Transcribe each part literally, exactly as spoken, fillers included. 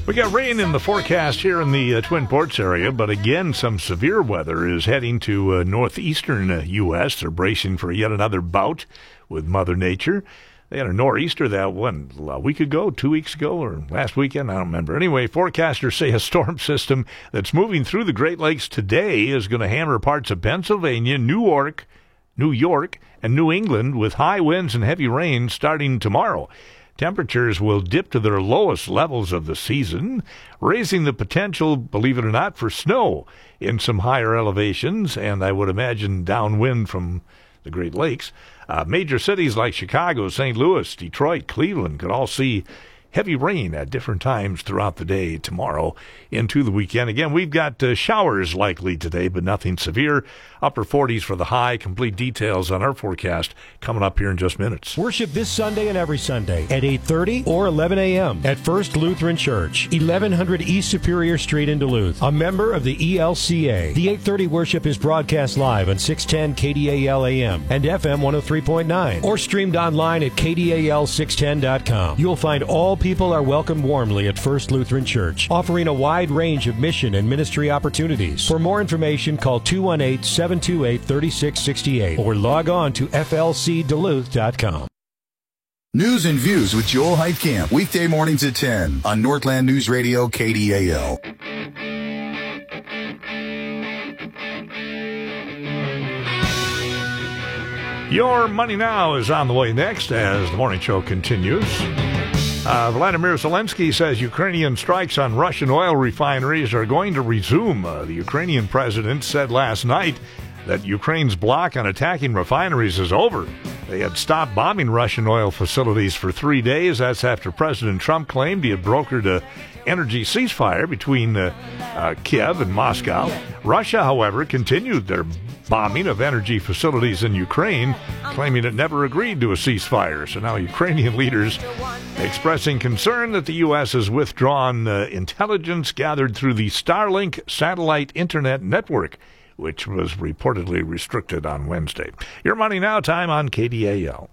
We got rain in the forecast here in the uh, Twin Ports area, but again, some severe weather is heading to uh, northeastern uh, U S They're bracing for yet another bout with Mother Nature. They had a nor'easter that one a week ago, two weeks ago, or last weekend, I don't remember. Anyway, forecasters say a storm system that's moving through the Great Lakes today is going to hammer parts of Pennsylvania, New York, New York, and New England with high winds and heavy rain starting tomorrow. Temperatures will dip to their lowest levels of the season, raising the potential, believe it or not, for snow in some higher elevations, and I would imagine downwind from the Great Lakes. Uh, major cities like Chicago, Saint Louis, Detroit, Cleveland could all see heavy rain at different times throughout the day tomorrow into the weekend. Again, we've got uh, showers likely today, but nothing severe. Upper forties for the high. Complete details on our forecast coming up here in just minutes. Worship this Sunday and every Sunday at eight thirty or eleven a.m. at First Lutheran Church, eleven hundred East Superior Street in Duluth, a member of the E L C A. The eight thirty worship is broadcast live on six ten K D A L A M and F M one oh three point nine or streamed online at K D A L six ten dot com. You'll find all people are welcomed warmly at First Lutheran Church, offering a wide range of mission and ministry opportunities. For more information, call two one eight, seven two eight, three six six eight or log on to F L C Duluth dot com. News and Views with Joel Heitkamp, weekday mornings at ten on Northland News Radio K D A L. Your Money Now is on the way next as the morning show continues. Uh, Vladimir Zelensky says Ukrainian strikes on Russian oil refineries are going to resume. Uh, the Ukrainian president said last night that Ukraine's block on attacking refineries is over. They had stopped bombing Russian oil facilities for three days. That's after President Trump claimed he had brokered a energy ceasefire between uh, uh, Kiev and Moscow. Russia, however, continued their bombing of energy facilities in Ukraine, claiming it never agreed to a ceasefire. So now Ukrainian leaders expressing concern that the U S has withdrawn uh, intelligence gathered through the Starlink satellite internet network, which was reportedly restricted on Wednesday. Your Money Now time on K D A L.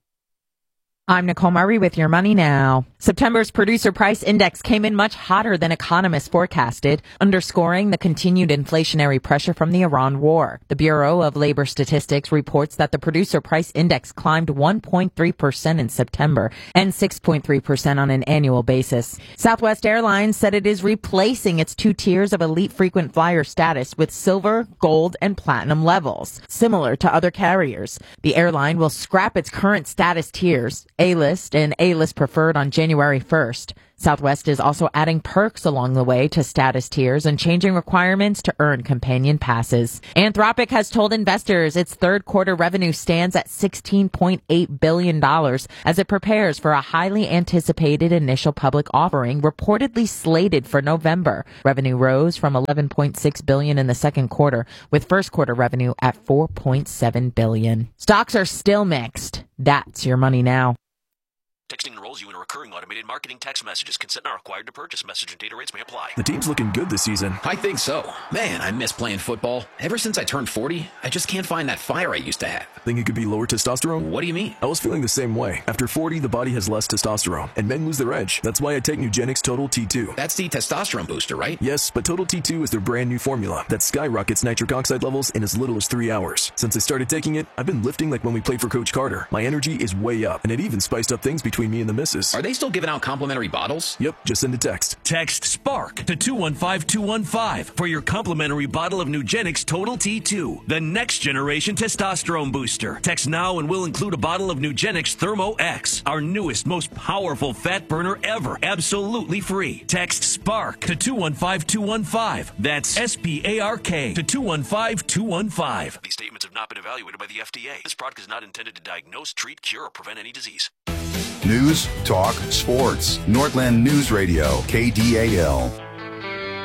I'm Nicole Murray with Your Money Now. September's producer price index came in much hotter than economists forecasted, underscoring the continued inflationary pressure from the Iran war. The Bureau of Labor Statistics reports that the producer price index climbed one point three percent in September and six point three percent on an annual basis. Southwest Airlines said it is replacing its two tiers of elite frequent flyer status with silver, gold, and platinum levels, similar to other carriers. The airline will scrap its current status tiers, A-List and A-List Preferred, on January first. Southwest is also adding perks along the way to status tiers and changing requirements to earn companion passes. Anthropic has told investors its third quarter revenue stands at sixteen point eight billion dollars as it prepares for a highly anticipated initial public offering reportedly slated for November. Revenue rose from eleven point six billion dollars in the second quarter, with first quarter revenue at four point seven billion dollars. Stocks are still mixed. That's Your Money Now. Texting enrolls you in a recurring automated marketing text messages. Consent not required to purchase. Message and data rates may apply. The team's looking good this season. I think so. Man, I miss playing football. Ever since I turned forty, I just can't find that fire I used to have. Think it could be lower testosterone? What do you mean? I was feeling the same way. After forty, the body has less testosterone, and men lose their edge. That's why I take Nugenix Total T two. That's the testosterone booster, right? Yes, but Total T two is their brand new formula that skyrockets nitric oxide levels in as little as three hours. Since I started taking it, I've been lifting like when we played for Coach Carter. My energy is way up, and it even spiced up things between me and the missus. Are they still giving out complimentary bottles? Yep, just send a text. Text SPARK to two one five two one five for your complimentary bottle of Nugenix Total T two, the next generation testosterone booster. Text now and we'll include a bottle of Nugenix Thermo X, our newest, most powerful fat burner ever, absolutely free. Text SPARK to two one five two one five. That's S P A R K to two one five two one five. These statements have not been evaluated by the F D A. This product is not intended to diagnose, treat, cure, or prevent any disease. News, talk, sports. Northland News Radio, K D A L.